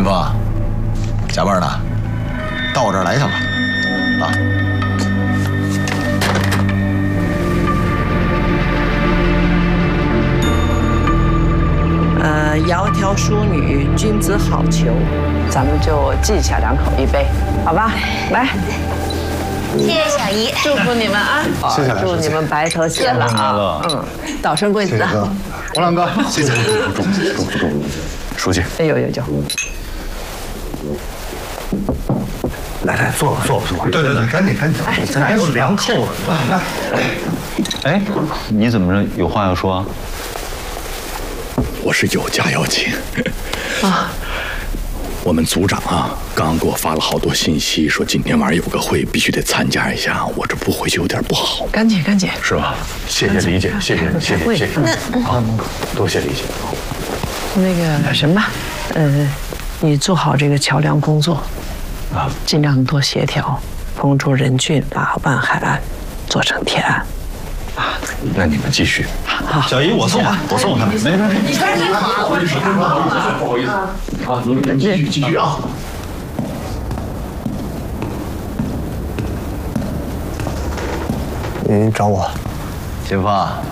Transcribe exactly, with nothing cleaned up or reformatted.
峰，加班呢，到我这儿来一趟吧。啊。 呃，窈窕淑女，君子好逑，咱们就记下两口一杯，好吧？来。 谢谢小姨， 祝福你们啊！ 谢谢， 祝你们白头偕老啊！嗯，早生贵子啊！ 吴浪哥，谢谢，祝福祝福祝福，书记。 哎呦呦呦！ 来来，坐吧坐吧坐吧。对对对，赶紧赶紧，咱还有两口子。来， 哎，你怎么着？有话要说啊？ 我是有家要请。啊。 我们组长啊，刚刚给我发了好多信息，说今天晚上有个会，必须得参加一下。我这不回去有点不好。 赶紧赶紧， 是吧？谢谢李姐，谢谢谢谢谢谢。好，多谢李姐。 那个什么，呃，你做好这个桥梁工作啊，尽量多协调，封住人郡，把好办海岸做成铁岸。 啊，那你们继续。 好， 小姨，我送吧，我送他们，没事没事。 你赶紧好， 不好意思，不好意思。啊，你们继续继续啊。 您找我， 金峰，